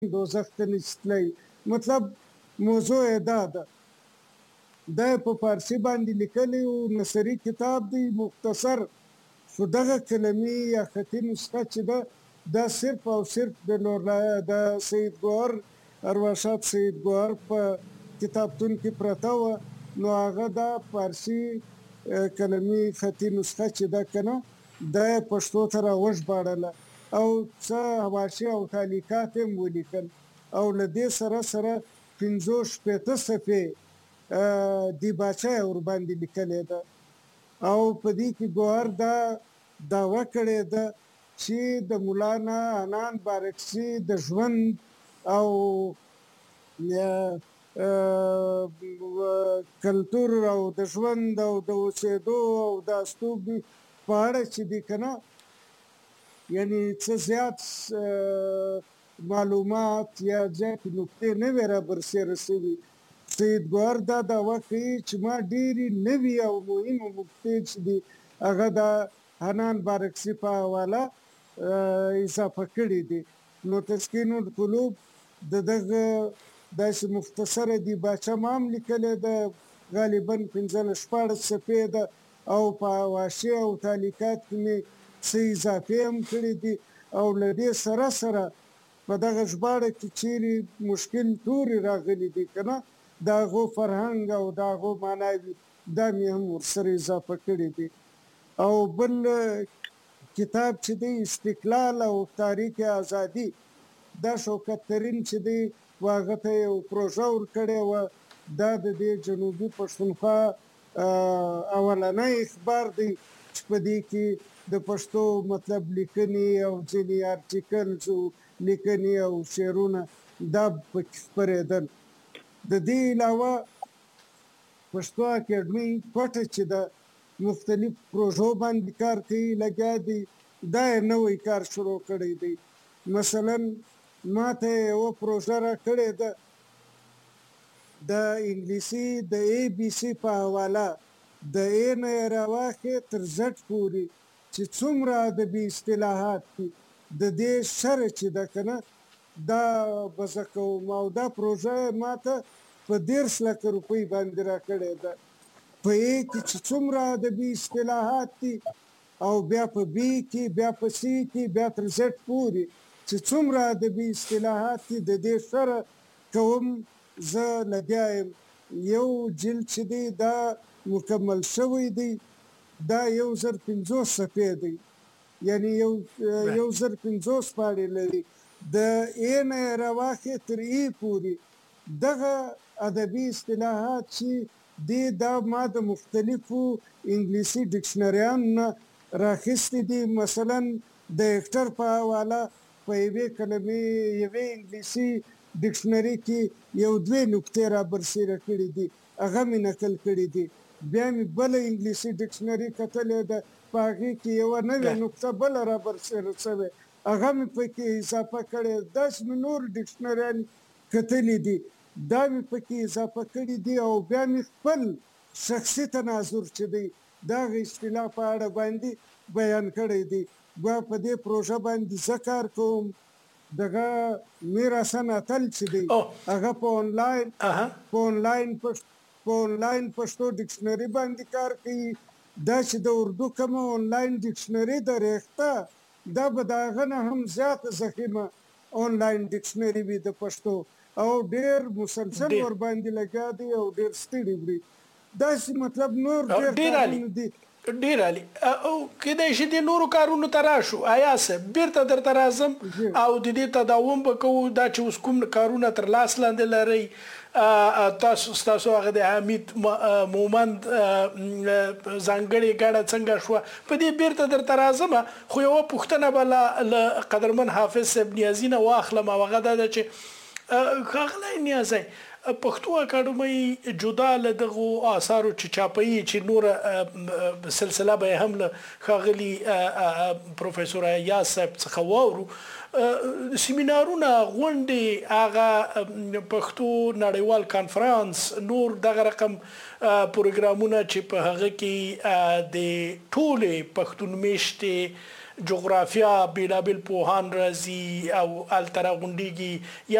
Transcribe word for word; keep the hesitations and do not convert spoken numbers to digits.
دوزخ ته نشي تللی. مطلب موضوع یې دا ده. دا یې په فارسي باندې لیکلی و، نثري کتاب دی مختصر، خو دغه کلمې یا خطي نسخه چې ده دا صرف او صرف د نورلا د سید ګوهر ارواښاد سید ګوهر په کتابتون کې پرته وه، نو هغه دا فارسي کلمې خطي نسخه چې ده که نه دا یې پښتو ته راوژباړله او څه حواشي او تعلیقات یې هم ولیکل او له دې سره سره پنځو شپېته صفحې دیباچه یې ورباندې لیکلې ده او په دې کې ګوهر دا دعوه کړې ده چې د مولانا عنان بارکزي د ژوند او کلتور او د ژوند او د اوسېدو او د استوګنې په اړه چې دی که نه یعنې څه زیات معلومات یا زیاتې نکتې نه وې را برسېره سوي. سید ګوهر دا دعوه کوي چې ما ډېرې نوي او مهمې نکتې چې دي هغه د حنان بارکزي په حواله اضافه کړي دي. نو تسکین القلوب د دغه داسې مختصره دیباچه ما هم لیکلې ده، غالبا پنځلس شپاړس صفحې ده او په حواشي او تعلیقات کې مې څه اضافې هم کړي دي او له دې سره سره په دغه ژباړه کې چیرې مشکل تورې راغلي دي که نه د هغو فرهنګ او د هغو معناوي دا مې هم ورسره اضافه کړي دي. او بل کتاب چې دی استقلال او تاریخ ازادي دا شوکت ترین چې دی هغه ته یو پروژه ورکړې وه، دا د دې جنوبي پښتونخوا اولنی اخبار دی چې په دې کې د پښتو مطلب لیکنې او ځینې آرټیکلز لیکنې او شعرونه دا پکې خپرېدل. د دې علاوه پښتو اکاډمي کوټه چې ده مختلف پروژو باندې کار کوي، لګیا دی، دا یې نوی کار شروع کړی دی. مثلا ما ته یوه پروژه را کړې ده د انګلیسي د ای بي سي په حواله د ای نه یې راواخې تر زډ پورې چې څومره ادبي اصطلاحات دي د دې شرح چې ده که نه دا به زه کوم او دا پروژه یې ما ته په دېرش لکه روپۍ باندې را کړې ده. په ای کې چې څومره ادبي اصطلاحات دي او بیا په بي کې بیا په سی کې بیا تر زډ پورې چې څومره ادبي اصطلاحات دي د دې شرح کوم زه لګیا یم. یو جلد چې دی دا مکمل شوی دی، دا یو زر پنځوس صفحې دی، یعنی یو یو زر پنځوس پاڼې لري. د ای نه یې راواخې تر ای پورې دغه ادبي اصطلاحات چې دی دا ما د مختلفو انګلیسي ډکشنریانو نه راخیستې دي. مثلا د هکټر په حواله په یوې کلمې یوې انګلیسي ډکشنري کې یو دوې نکتې را برسېره کړي دي، هغه مې نقل کړي دي. بیا مې بله انګلیسي ډکشنري کتلې ده، په هغې کې یوه نوې نکته بله را برسېره شوې، هغه مې پکې اضافه کړې. داسې مې نور ډکشنریانې کتلي دي، دا مې پکې اضافه کړي دي او بیا مې خپل شخصي تناظر چې دی د هغه اصطلاح په اړه باندې بیان کړی دی. بیا په دې پروژه باندې زه کار کوم. دغه میر حسن اتل چې دی هغه په آنلاین په آنلاین په آنلاین پښتو ډکشنري باندې کار کوي. دا چې د اردو کومه آنلاین ډکشنري ده ریښته، دا به د هغه نه هم زیاته ضخیمه آنلاین ډکشنري وي د پښتو او ډېر مسلسل ورباندې لګیا دی او ډېر ستړي وړي. داسې مطلب نور ډېر کارونه دي. ډېر عالي. کیدای شي د نورو کارونو ته راشو ایاسه بیرته درته راځم او د دې تداوم به کوو. دا چې اوس کوم کارونه تر لاس لاندې لرئ تاسو ستاسو هغه د حمید مومند ځانګړې ګاډه څنګه شوه په دې بیرته درته راځم. خو یوه پوښتنه به له قدرمن حافظ صاحب نیازي نه واخلم او هغه دا ده چې ښاغلی نیازی پښتو اکاډمۍ جدا له دغو آثارو چې چاپوي چې نوره سلسله به یې هم له ښاغلي پروفیسور ایاز صاحب څخه واورو، سیمینارونه، غونډې، هغه پښتو نړیوال کانفرانس، نور دغه رقم پروګرامونه چې په هغه کې د ټولې پښتون میشتې جغرافیا بیلابل پوهان راځي او الترا غونډيږي